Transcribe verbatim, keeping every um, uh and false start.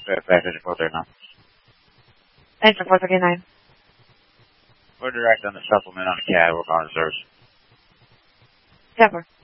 Fairfax, engine four thirty-nine. Engine four thirty-nine. We're direct on the supplement on the cab. We're calling the service. Denver.